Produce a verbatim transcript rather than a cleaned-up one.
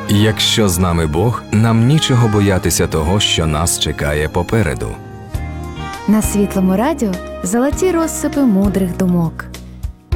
Якщо з нами Бог, нам нічого боятися того, що нас чекає попереду. На Світлому радіо золоті розсипи мудрих думок.